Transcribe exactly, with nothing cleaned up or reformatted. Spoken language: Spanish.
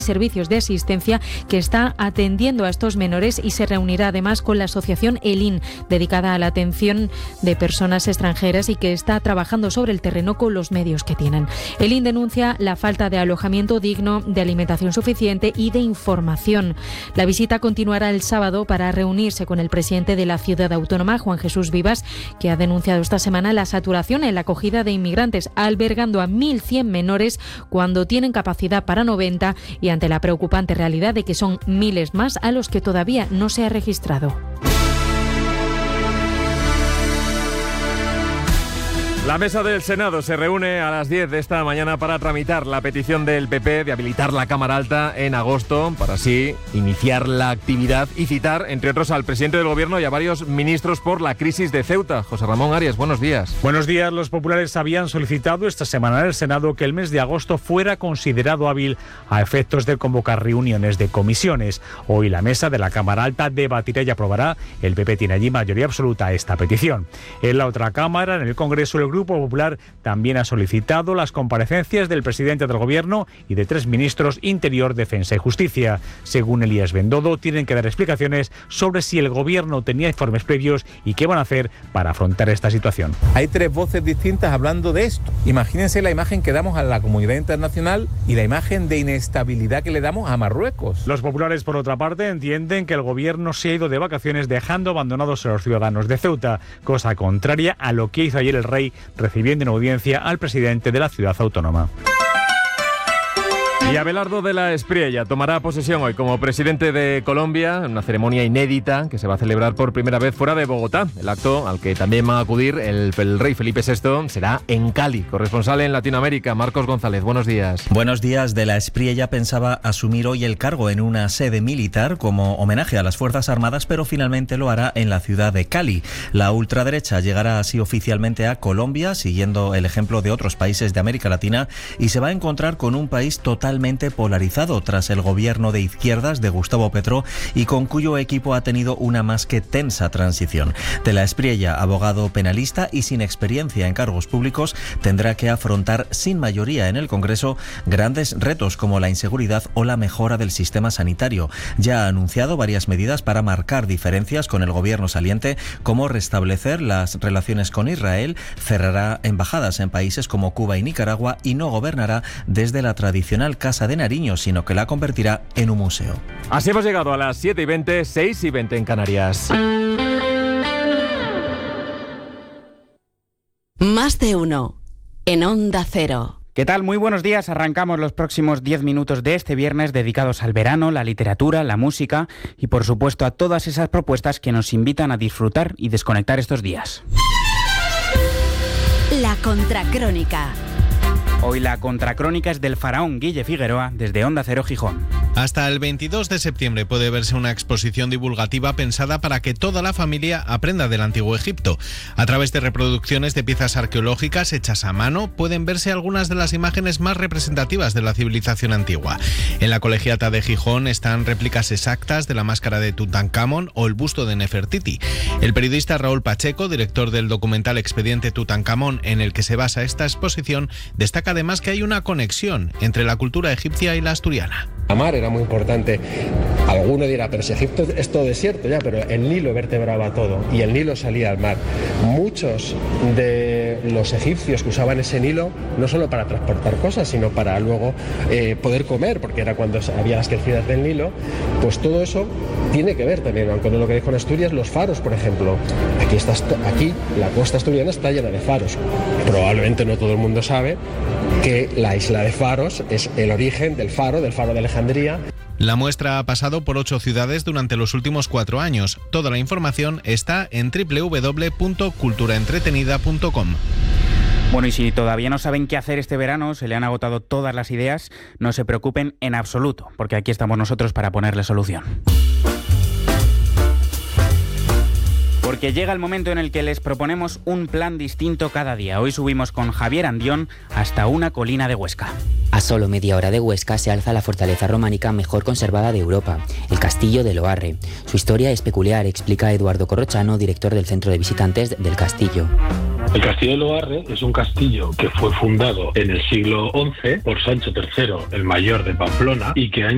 servicios de asistencia que está atendiendo a estos menores y se reunirá además con la asociación ELIN, dedicada a la atención de personas extranjeras y que está trabajando sobre el terreno con los medios que tienen. ELIN denuncia la falta de alojamiento digno, de alimentación suficiente y de información. La visita continuará el sábado para reunirse con el presidente de la ciudad autónoma, Juan Jesús Vivas, que ha denunciado esta semana la saturación en la acogida de inmigrantes, albergando a mil cien menores cuando tienen capacidad para noventa y ante la preocupante realidad de que son miles más a los que todavía no se ha registrado. La mesa del Senado se reúne a las diez de esta mañana para tramitar la petición del P P de habilitar la Cámara Alta en agosto para así iniciar la actividad y citar, entre otros, al presidente del Gobierno y a varios ministros por la crisis de Ceuta. José Ramón Arias, buenos días. Buenos días. Los populares habían solicitado esta semana en el Senado que el mes de agosto fuera considerado hábil a efectos de convocar reuniones de comisiones. Hoy la mesa de la Cámara Alta debatirá y aprobará. El P P tiene allí mayoría absoluta a esta petición. En la otra Cámara, en el Congreso, el Grupo Popular también ha solicitado las comparecencias del presidente del Gobierno y de tres ministros, Interior, Defensa y Justicia. Según Elías Bendodo, tienen que dar explicaciones sobre si el Gobierno tenía informes previos y qué van a hacer para afrontar esta situación. Hay tres voces distintas hablando de esto. Imagínense la imagen que damos a la comunidad internacional y la imagen de inestabilidad que le damos a Marruecos. Los populares, por otra parte, entienden que el Gobierno se ha ido de vacaciones dejando abandonados a los ciudadanos de Ceuta, cosa contraria a lo que hizo ayer el rey recibiendo en audiencia al presidente de la ciudad autónoma. Y Abelardo de la Espriella tomará posesión hoy como presidente de Colombia en una ceremonia inédita que se va a celebrar por primera vez fuera de Bogotá. El acto al que también va a acudir el, el rey Felipe sexto será en Cali. Corresponsal en Latinoamérica, Marcos González, buenos días. Buenos días. De la Espriella pensaba asumir hoy el cargo en una sede militar como homenaje a las Fuerzas Armadas, pero finalmente lo hará en la ciudad de Cali. La ultraderecha llegará así oficialmente a Colombia, siguiendo el ejemplo de otros países de América Latina, y se va a encontrar con un país totalmente polarizado tras el gobierno de izquierdas de Gustavo Petro y con cuyo equipo ha tenido una más que tensa transición. De la Espriella, abogado penalista y sin experiencia en cargos públicos, tendrá que afrontar sin mayoría en el Congreso grandes retos como la inseguridad o la mejora del sistema sanitario. Ya ha anunciado varias medidas para marcar diferencias con el gobierno saliente, como restablecer las relaciones con Israel, cerrará embajadas en países como Cuba y Nicaragua y no gobernará desde la tradicional Casa de Nariño, sino que la convertirá en un museo. Así hemos llegado a las siete y veinte, seis y veinte en Canarias. Más de uno en Onda Cero. ¿Qué tal? Muy buenos días. Arrancamos los próximos diez minutos de este viernes dedicados al verano, la literatura, la música y, por supuesto, a todas esas propuestas que nos invitan a disfrutar y desconectar estos días. La Contracrónica. Hoy la contracrónica es del faraón Guille Figueroa desde Onda Cero Gijón. Hasta el veintidós de septiembre puede verse una exposición divulgativa pensada para que toda la familia aprenda del Antiguo Egipto. A través de reproducciones de piezas arqueológicas hechas a mano pueden verse algunas de las imágenes más representativas de la civilización antigua. En la Colegiata de Gijón están réplicas exactas de la máscara de Tutankamón o el busto de Nefertiti. El periodista Raúl Pacheco, director del documental Expediente Tutankamón, en el que se basa esta exposición, destaca además que hay una conexión entre la cultura egipcia y la asturiana. La mar era muy importante. Alguno dirá, pero si Egipto es todo desierto, ya, pero el Nilo vertebraba todo y el Nilo salía al mar. Muchos de los egipcios que usaban ese Nilo no solo para transportar cosas, sino para luego eh, poder comer, porque era cuando había las crecidas del Nilo. Pues todo eso tiene que ver también, aunque no lo queréis, con Asturias, los faros, por ejemplo. Aquí, está, aquí la costa asturiana está llena de faros. Probablemente no todo el mundo sabe que la isla de Faros es el origen del faro, del faro de Alejandría. La muestra ha pasado por ocho ciudades durante los últimos cuatro años. Toda la información está en doble u doble u doble u punto cultura entretenida punto com. Bueno, y si todavía no saben qué hacer este verano, se le han agotado todas las ideas, no se preocupen en absoluto, porque aquí estamos nosotros para ponerle solución. Porque llega el momento en el que les proponemos un plan distinto cada día. Hoy subimos con Javier Andión hasta una colina de Huesca. A solo media hora de Huesca se alza la fortaleza románica mejor conservada de Europa, el Castillo de Loarre. Su historia es peculiar, explica Eduardo Corrochano, director del Centro de Visitantes del Castillo. El Castillo de Loarre es un castillo que fue fundado en el siglo once por Sancho tercero, el mayor de Pamplona, y que